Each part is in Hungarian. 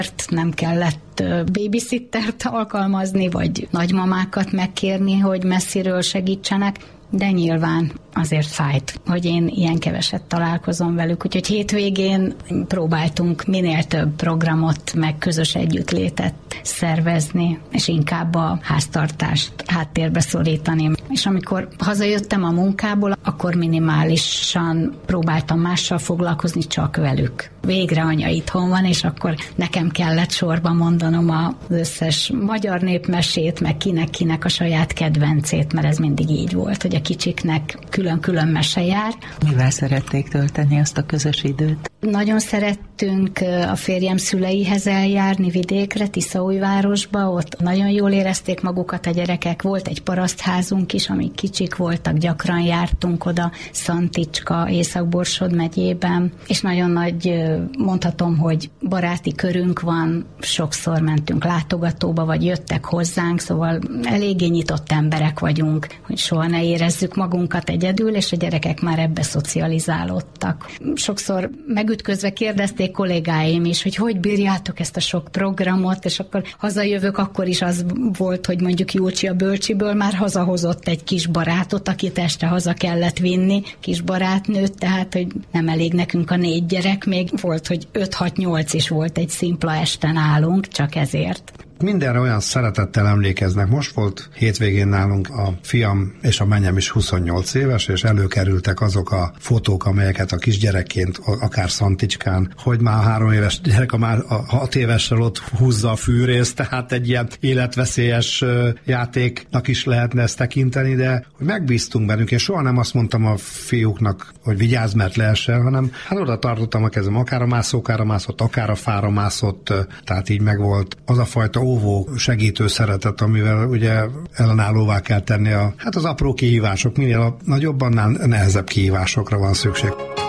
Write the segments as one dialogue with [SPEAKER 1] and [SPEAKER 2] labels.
[SPEAKER 1] Nem kellett babysittert alkalmazni, vagy nagymamákat megkérni, hogy messziről segítsenek, de nyilván azért fájt, hogy én ilyen keveset találkozom velük. Úgyhogy hétvégén próbáltunk minél több programot, meg közös együttlétet szervezni, és inkább a háztartást háttérbe szorítani. És amikor hazajöttem a munkából, akkor minimálisan próbáltam mással foglalkozni, csak velük. Végre anya itthon van, és akkor nekem kellett sorba mondanom az összes magyar népmesét, meg kinek a saját kedvencét, mert ez mindig így volt, hogy a kicsiknek külön-külön mese jár.
[SPEAKER 2] Mivel szerették tölteni azt a közös időt?
[SPEAKER 1] Nagyon szerettünk a férjem szüleihez eljárni vidékre, Tiszaújvárosba, ott nagyon jól érezték magukat a gyerekek. Volt egy parasztházunk is, amik kicsik voltak, gyakran jártunk oda, Szanticska, Észak-Borsod megyében, és nagyon nagy, mondhatom, hogy baráti körünk van, sokszor mentünk látogatóba, vagy jöttek hozzánk, szóval eléggé nyitott emberek vagyunk, hogy soha ne érezzük magunkat egyedül, és a gyerekek már ebbe szocializálódtak. Sokszor megütközve kérdezték kollégáim is, hogy bírjátok ezt a sok programot, és akkor hazajövök, akkor is az volt, hogy mondjuk Júlcsi a bölcsiből már hazahozott egy kis barátot, akit este haza kellett vinni, kis barátnőt, tehát, hogy nem elég nekünk a 4 gyerek, még volt, hogy 5-6-8 is volt egy szimpla este nálunk, csak ezért.
[SPEAKER 3] Mindenre olyan szeretettel emlékeznek. Most volt hétvégén nálunk a fiam és a menyem is 28 éves, és előkerültek azok a fotók, amelyeket a kisgyerekként, akár Szanticskán, hogy már a 3 éves gyerek már a 6 évessel ott húzza a fűrészt, tehát egy ilyen életveszélyes játéknak is lehetne ezt tekinteni, de hogy megbíztunk bennünk, és soha nem azt mondtam a fiúknak, hogy vigyázz, mert leesel, hanem hát oda tartottam a kezem, akár a mászókára mászott, akár a fára mászott, tehát így megvolt az a fajta óvó, segítő szeretet, amivel ugye ellenállóvá kell tenni az apró kihívások, minél nagyobb, annál nehezebb kihívásokra van szükség.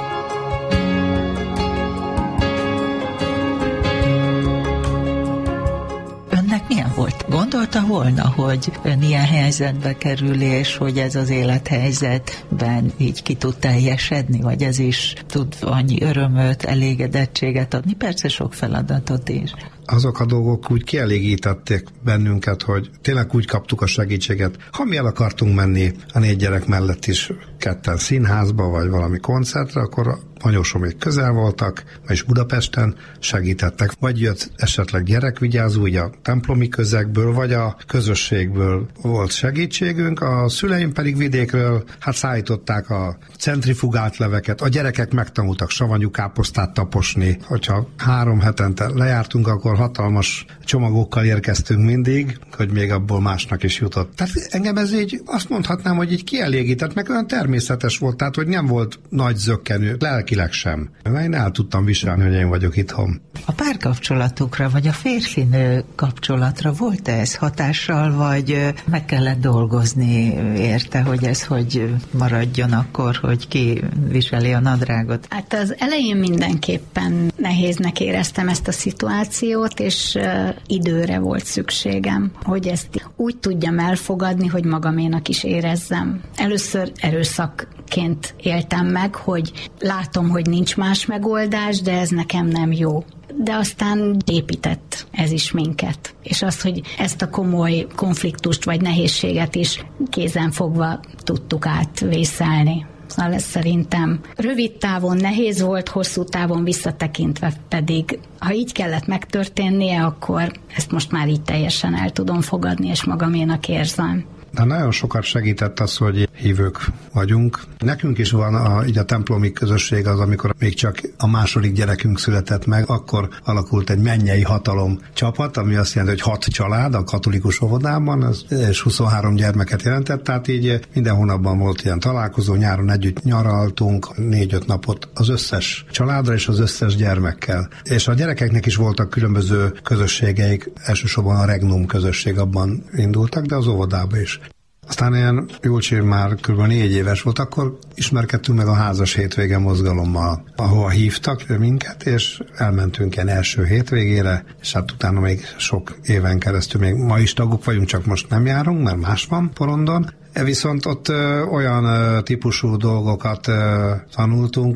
[SPEAKER 2] Önnek milyen volt? Gondolta volna, hogy ön ilyen helyzetbe kerül, és hogy ez az élethelyzetben így ki tud teljesedni, vagy ez is tud annyi örömöt, elégedettséget adni? Persze sok feladatot is.
[SPEAKER 3] Azok a dolgok úgy kielégítették bennünket, hogy tényleg úgy kaptuk a segítséget. Ha mi el akartunk menni a 4 gyerek mellett is ketten színházba, vagy valami koncertre, akkor anyósomék közel voltak, és Budapesten segítettek. Vagy jött esetleg gyerekvigyázó, ugye a templomi közegből, vagy a közösségből volt segítségünk, a szüleim pedig vidékről szállították a centrifugált leveket, a gyerekek megtanultak savanyú káposztát taposni. Hogyha 3 hetente lejártunk, akkor hatalmas csomagokkal érkeztünk mindig, hogy még abból másnak is jutott. Tehát engem ez így azt mondhatnám, hogy így kielégített, meg olyan természetes volt, tehát hogy nem volt nagy zökkenő, lelkileg sem. Én el tudtam viselni, hogy én vagyok itthon.
[SPEAKER 2] A párkapcsolatukra, vagy a férfinő kapcsolatra volt ez hatással, vagy meg kellett dolgozni érte, hogy ez hogy maradjon akkor, hogy ki viseli a nadrágot?
[SPEAKER 1] Hát az elején mindenképpen nehéznek éreztem ezt a szituációt, és időre volt szükségem, hogy ezt úgy tudjam elfogadni, hogy magaménak is érezzem. Először erőszakként éltem meg, hogy látom, hogy nincs más megoldás, de ez nekem nem jó. De aztán épített ez is minket. És az, hogy ezt a komoly konfliktust vagy nehézséget is kézenfogva tudtuk átvészelni. Szóval ez szerintem rövid távon nehéz volt, hosszú távon visszatekintve pedig, ha így kellett megtörténnie, akkor ezt most már így teljesen el tudom fogadni, és magaménak érzem.
[SPEAKER 3] De nagyon sokat segített az, hogy hívők vagyunk. Nekünk is van így a templomi közösség az, amikor még csak a második gyerekünk született meg, akkor alakult egy mennyei hatalom csapat, ami azt jelenti, hogy 6 család a katolikus óvodában, és 23 gyermeket jelentett, tehát így minden hónapban volt ilyen találkozó, nyáron együtt nyaraltunk, 4-5 napot az összes családra és az összes gyermekkel. És a gyerekeknek is voltak különböző közösségeik, elsősorban a Regnum közösség, abban indultak, de az óvodában is. Aztán ilyen Júlcsi már kb. 4 éves volt, akkor ismerkedtünk meg a házas hétvége mozgalommal, ahova hívtak minket, és elmentünk ilyen első hétvégére, és hát utána még sok éven keresztül, még ma is tagok vagyunk, csak most nem járunk, mert más van Porondon. Viszont ott olyan típusú dolgokat tanultunk,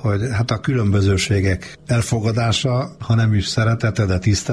[SPEAKER 3] hogy hát a különbözőségek elfogadása, ha nem is szeretete, de tisztelet,